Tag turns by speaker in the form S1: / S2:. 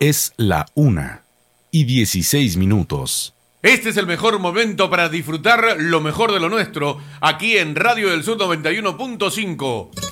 S1: Es la 1:16.
S2: Este es el mejor momento para disfrutar lo mejor de lo nuestro, aquí en Radio del Sur 91.5.